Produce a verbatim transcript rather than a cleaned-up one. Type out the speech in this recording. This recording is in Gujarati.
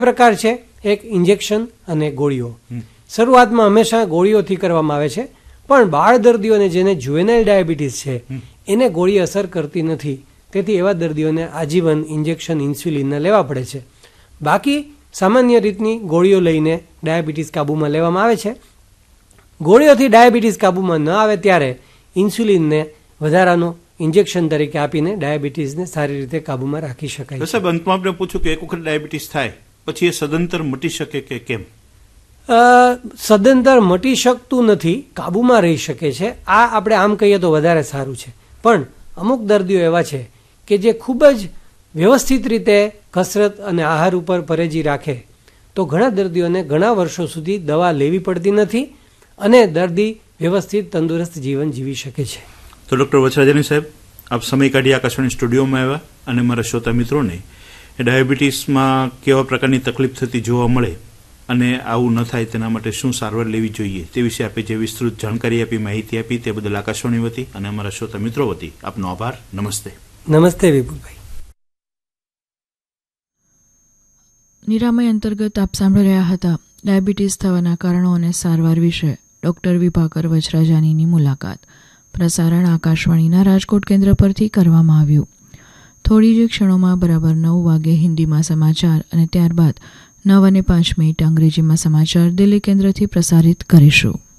પ્રકાર છે એક ઇન્જેક્શન અને ગોળીઓ. શરૂઆતમાં હંમેશા ગોળીઓથી કરવામાં આવે છે, પણ બાળ દર્દીઓને જેને જુવેનાઇલ ડાયાબિટીસ છે એને ગોળી અસર કરતી નથી, તેથી એવા દર્દીઓને આજીવન ઇન્જેક્શન ઇન્સ્યુલિનના લેવા પડે છે. બાકી સામાન્ય રીતની ગોળીઓ લઈને ડાયાબિટીસ કાબૂમાં લેવામાં આવે છે. ગોળીઓથી ડાયાબિટીસ કાબૂમાં ન આવે ત્યારે ઇન્સ્યુલિનને વધારાનો ઇન્જેક્શન તરીકે આપીને ડાયાબિટીસને સારી રીતે કાબૂમાં રાખી શકાય. સાહેબ, અંતમાં આપણે પૂછ્યું કે એક વખત ડાયાબિટીસ થાય પછી એ સદંતર મટી શકે કે કેમ? સદંતર મટી શકતું નથી, કાબૂમાં રહી શકે છે. આ આપણે આમ કહીએ તો વધારે સારું છે. પણ અમુક દર્દીઓ એવા છે કે જે ખૂબ જ વ્યવસ્થિત રીતે કસરત અને આહાર ઉપર પરેજી રાખે તો ઘણા દર્દીઓને ઘણા વર્ષો સુધી દવા લેવી પડતી નથી અને દર્દી વ્યવસ્થિત તંદુરસ્ત જીવન જીવી શકે છે. તો ડૉક્ટર વચરાજાની સાહેબ, આપ સમય કાઢી આકાશવાણી સ્ટુડિયોમાં આવ્યા અને મારા શ્રોતા મિત્રોને ડાયાબિટીસમાં કેવા પ્રકારની તકલીફ થતી જોવા મળે અને આવું ન થાય તેના માટે શું સારવાર લેવી જોઈએ તે વિશે આપે જે વિસ્તૃત જાણકારી આપી, માહિતી આપી તે બદલ આકાશવાણી વતી અને અમારા શ્રોતા મિત્રો વતી આપનો આભાર. નમસ્તે. નમસ્તે વિપુલભાઈ. નિરામય અંતર્ગત આપ સાંભળી રહ્યા હતા ડાયાબિટીસ થવાના કારણો અને સારવાર વિશે ડૉક્ટર વિભાકર વચરાજાનીની મુલાકાત. પ્રસારણ આકાશવાણીના રાજકોટ કેન્દ્ર પરથી કરવામાં આવ્યું. થોડી જ ક્ષણોમાં બરાબર નવ વાગે હિન્દીમાં સમાચાર અને ત્યારબાદ નવ અને પાંચ મિનિટ અંગ્રેજીમાં સમાચાર દિલ્હી કેન્દ્રથી પ્રસારિત કરીશું.